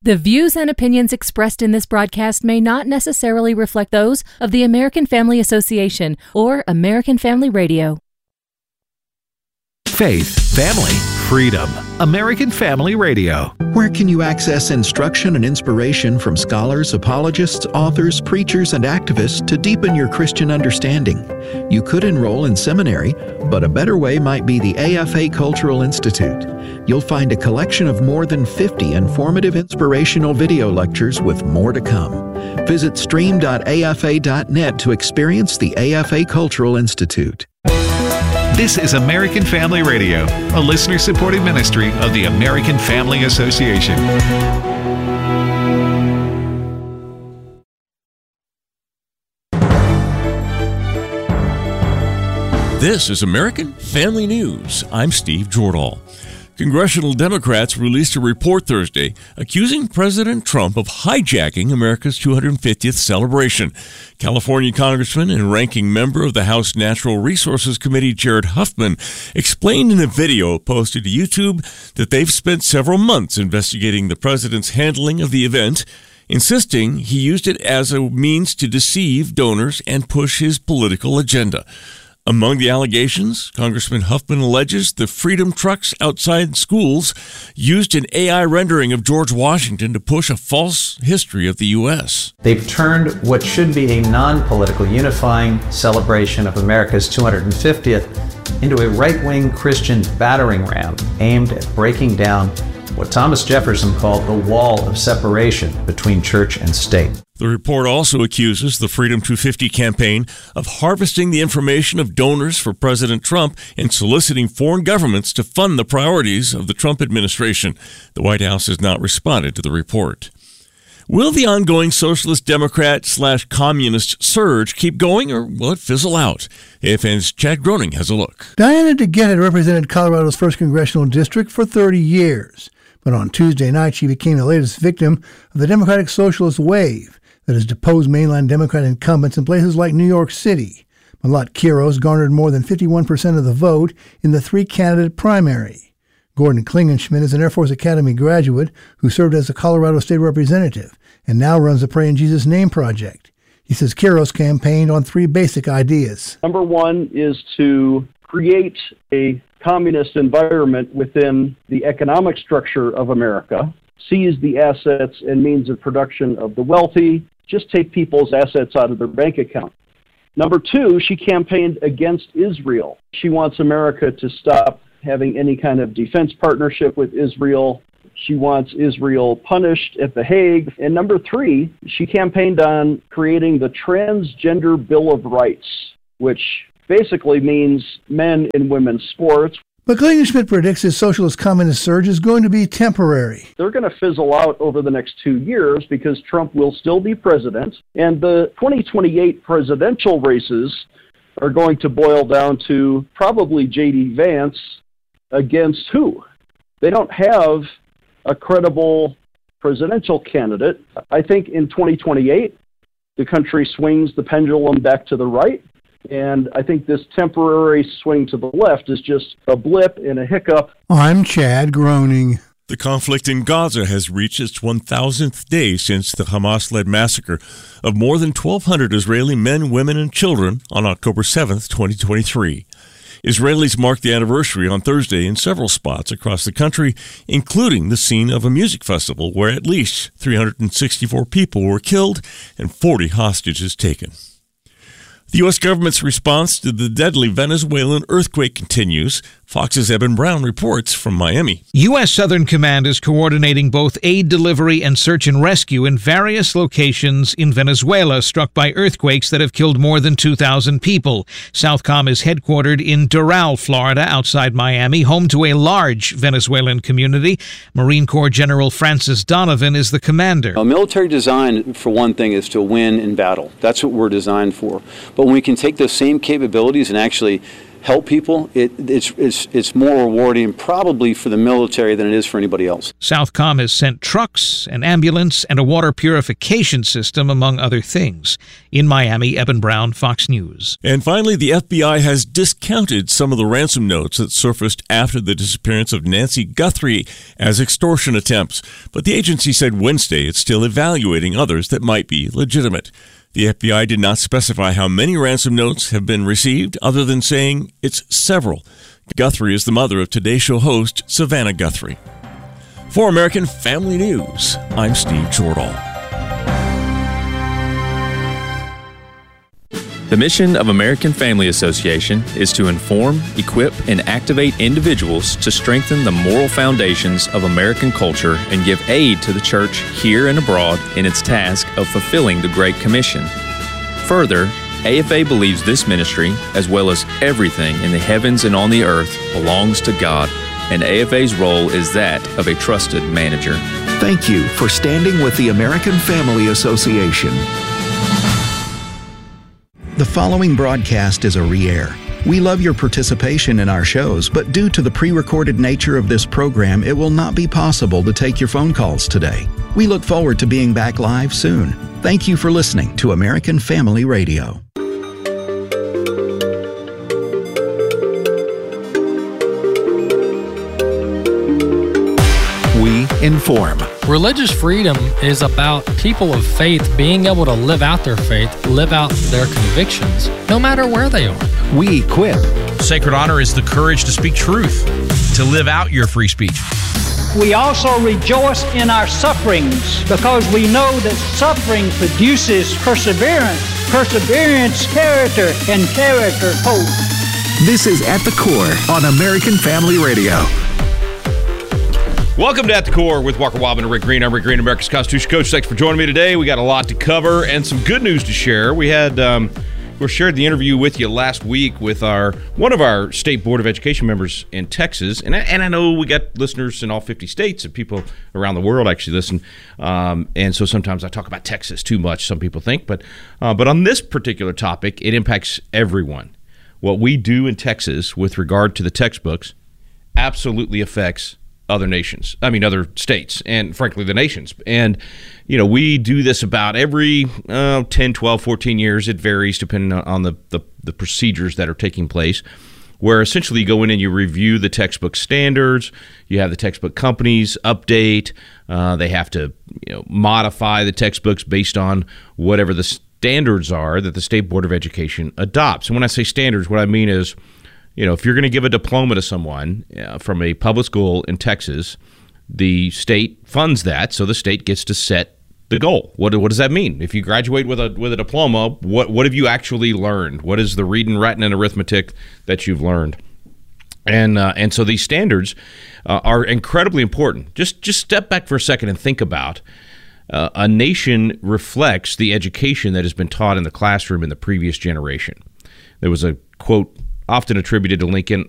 The views and opinions expressed in this broadcast may not necessarily reflect those of the American Family Association or American Family Radio. Faith, family, freedom. American Family Radio. Where can you access instruction and inspiration from scholars, apologists, authors, preachers, and activists to deepen your Christian understanding? You could enroll in seminary, but a better way might be the AFA Cultural Institute. You'll find a collection of more than 50 informative inspirational video lectures with more to come. Visit stream.afa.net to experience the AFA Cultural Institute. This is American Family Radio, a listener-supported ministry of the American Family Association. This is American Family News. I'm Steve Jordahl. Congressional Democrats released a report Thursday accusing President Trump of hijacking America's 250th celebration. California Congressman and ranking member of the House Natural Resources Committee, Jared Huffman, explained in a video posted to YouTube that they've spent several months investigating the president's handling of the event, insisting he used it as a means to deceive donors and push his political agenda. Among the allegations, Congressman Huffman alleges the Freedom Trucks outside schools used an AI rendering of George Washington to push a false history of the U.S. They've turned what should be a non-political unifying celebration of America's 250th into a right-wing Christian battering ram aimed at breaking down what Thomas Jefferson called the wall of separation between church and state. The report also accuses the Freedom 250 campaign of harvesting the information of donors for President Trump and soliciting foreign governments to fund the priorities of the Trump administration. The White House has not responded to the report. Will the ongoing socialist Democrat/communist surge keep going, or will it fizzle out? AFN's Chad Groening has a look. Diana DeGette had represented Colorado's 1st Congressional District for 30 years. But on Tuesday night, she became the latest victim of the Democratic Socialist wave that has deposed mainline Democrat incumbents in places like New York City. Malat Quiros garnered more than 51% of the vote in the three-candidate primary. Gordon Klingenschmidt is an Air Force Academy graduate who served as a Colorado state representative and now runs the Pray in Jesus' Name project. He says Quiros campaigned on 3 basic ideas. Number one is to create a communist environment within the economic structure of America, seize the assets and means of production of the wealthy, just take people's assets out of their bank account. Number two, she campaigned against Israel. She wants America to stop having any kind of defense partnership with Israel. She wants Israel punished at The Hague. And number three, she campaigned on creating the Transgender Bill of Rights, which basically means men and women's sports. But Klingenschmidt predicts his socialist communist surge is going to be temporary. They're going to fizzle out over the next 2 years because Trump will still be president, and the 2028 presidential races are going to boil down to probably J.D. Vance against who? They don't have a credible presidential candidate. I think in 2028, the country swings the pendulum back to the right. And I think this temporary swing to the left is just a blip and a hiccup. I'm Chad Groening. The conflict in Gaza has reached its 1,000th day since the Hamas-led massacre of more than 1,200 Israeli men, women, and children on October 7th, 2023. Israelis marked the anniversary on Thursday in several spots across the country, including the scene of a music festival where at least 364 people were killed and 40 hostages taken. The U.S. government's response to the deadly Venezuelan earthquake continues. Fox's Eben Brown reports from Miami. U.S. Southern Command is coordinating both aid delivery and search and rescue in various locations in Venezuela struck by earthquakes that have killed more than 2,000 people. Southcom is headquartered in Doral, Florida, outside Miami, home to a large Venezuelan community. Marine Corps General Francis Donovan is the commander. Military design, for one thing, is to win in battle. That's what we're designed for. But when we can take those same capabilities and actually help people, it's more rewarding probably for the military than it is for anybody else. Southcom has sent trucks, an ambulance, and a water purification system, among other things. In Miami, Eben Brown, Fox News. And finally, the FBI has discounted some of the ransom notes that surfaced after the disappearance of Nancy Guthrie as extortion attempts. But the agency said Wednesday it's still evaluating others that might be legitimate. The FBI did not specify how many ransom notes have been received, other than saying it's several. Guthrie is the mother of Today Show host Savannah Guthrie. For American Family News, I'm Steve Jordahl. The mission of American Family Association is to inform, equip, and activate individuals to strengthen the moral foundations of American culture and give aid to the church here and abroad in its task of fulfilling the Great Commission. Further, AFA believes this ministry, as well as everything in the heavens and on the earth, belongs to God, and AFA's role is that of a trusted manager. Thank you for standing with the American Family Association. The following broadcast is a re-air. We love your participation in our shows, but due to the pre-recorded nature of this program, it will not be possible to take your phone calls today. We look forward to being back live soon. Thank you for listening to American Family Radio. We inform. Religious freedom is about people of faith being able to live out their faith, live out their convictions, no matter where they are. We equip. Sacred honor is the courage to speak truth, to live out your free speech. We also rejoice in our sufferings because we know that suffering produces perseverance, perseverance, character, and character, hope. This is At the Core on American Family Radio. Welcome to At the Core with Walker Wobben and Rick Green. I'm Rick Green, America's Constitution Coach. Thanks for joining me today. We got a lot to cover and some good news to share. We shared the interview with you last week with one of our state board of education members in Texas, and I know we got listeners in all 50 states and people around the world actually listen. And so sometimes I talk about Texas too much, some people think, but on this particular topic, it impacts everyone. What we do in Texas with regard to the textbooks absolutely affects other states, and frankly, the nations. And, we do this about every 10, 12, 14 years. It varies depending on the procedures that are taking place, where essentially you go in and you review the textbook standards. You have the textbook companies update. They have to modify the textbooks based on whatever the standards are that the State Board of Education adopts. And when I say standards, what I mean is, if you're going to give a diploma to someone from a public school in Texas, the state funds that, so the state gets to set the goal. What does that mean? If you graduate with a diploma, what have you actually learned? What is the reading, writing, and arithmetic that you've learned? And so these standards are incredibly important. Just step back for a second and think about a nation reflects the education that has been taught in the classroom in the previous generation. There was a quote often attributed to Lincoln.